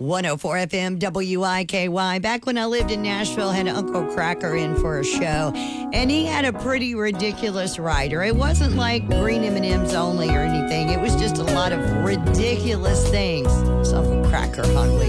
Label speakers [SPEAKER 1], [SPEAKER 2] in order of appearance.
[SPEAKER 1] 104 FM WIKY. Back when I lived in Nashville, had Uncle Cracker in for a show, and he had a pretty ridiculous rider. It wasn't like green M&Ms only or anything. It was just a lot of ridiculous things. So Uncle Cracker on